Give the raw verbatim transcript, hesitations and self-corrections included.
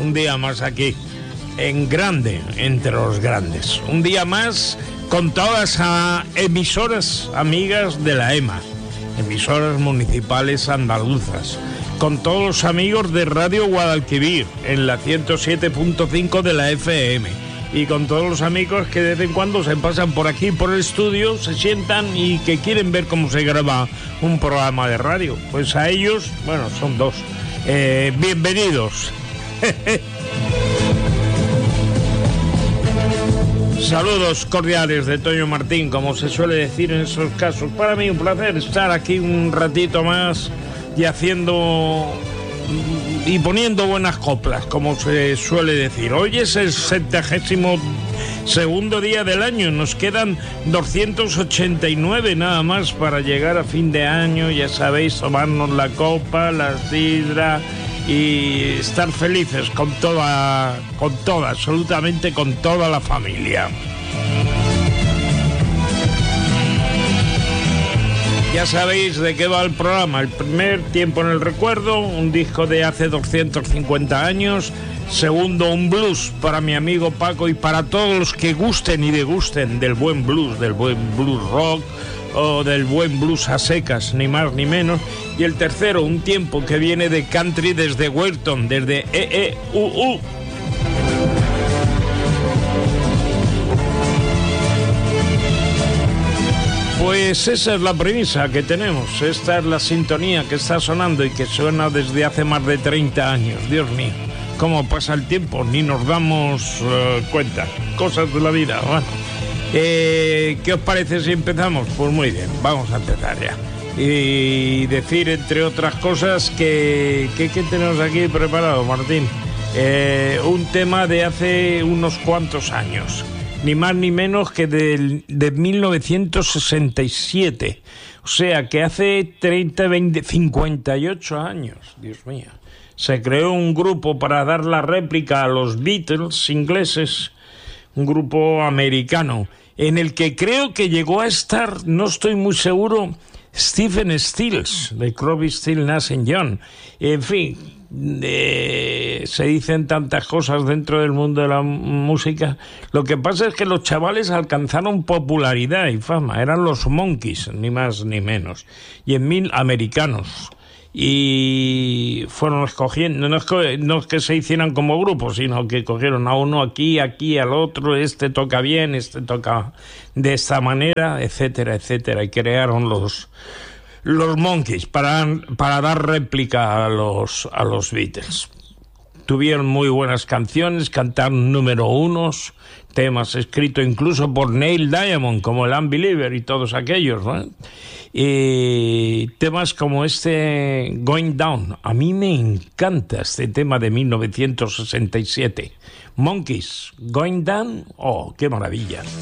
un día más aquí, en grande, entre los grandes. Un día más con todas las emisoras amigas de la EMA, emisoras municipales andaluzas, con todos los amigos de Radio Guadalquivir, en la ciento siete punto cinco de la F M, y con todos los amigos que de vez en cuando se pasan por aquí, por el estudio, se sientan y que quieren ver cómo se graba un programa de radio. Pues a ellos, bueno, son dos, eh, bienvenidos. Saludos cordiales de Toño Martín, como se suele decir en esos casos. Para mí un placer estar aquí un ratito más y haciendo y poniendo buenas coplas, como se suele decir. Hoy es el septuagésimo segundo día del año, nos quedan doscientos ochenta y nueve nada más para llegar a fin de año, ya sabéis, tomarnos la copa, la sidra y estar felices con toda, con toda, absolutamente con toda la familia. Ya sabéis de qué va el programa. El primer, Tiempo en el Recuerdo, un disco de hace doscientos cincuenta años. Segundo, un blues para mi amigo Paco y para todos los que gusten y degusten del buen blues, del buen blues rock o del buen blues a secas, ni más ni menos. Y el tercero, un tiempo que viene de country desde Weirton, desde E E U U. Pues esa es la premisa que tenemos, esta es la sintonía que está sonando y que suena desde hace más de treinta años. Dios mío, cómo pasa el tiempo, ni nos damos uh, cuenta, cosas de la vida. Bueno, eh, ¿qué os parece si empezamos? Pues muy bien, vamos a empezar ya. Y decir, entre otras cosas, que ¿qué tenemos aquí preparado, Martín? Eh, un tema de hace unos cuantos años. Ni más ni menos que de, de mil novecientos sesenta y siete. O sea, que hace treinta, veinte, cincuenta y ocho años, Dios mío, se creó un grupo para dar la réplica a los Beatles ingleses, un grupo americano, en el que creo que llegó a estar, no estoy muy seguro, Stephen Stills, de Crosby, Stills, Nash and Young. En fin, eh, se dicen tantas cosas dentro del mundo de la música. Lo que pasa es que los chavales alcanzaron popularidad y fama. Eran los Monkees, ni más ni menos. Y en mil americanos. Y fueron escogiendo, no es, que, no es que se hicieran como grupo, sino que cogieron a uno aquí, aquí, al otro, este toca bien, este toca de esta manera, etcétera, etcétera, y crearon los los Monkees para, para dar réplica a los, a los Beatles. Tuvieron muy buenas canciones, cantaron número unos, temas escritos incluso por Neil Diamond, como el Unbeliever y todos aquellos, ¿no? Y temas como este Going Down, a mí me encanta este tema de mil novecientos sesenta y siete. Monkees, Going Down, oh, qué maravilla.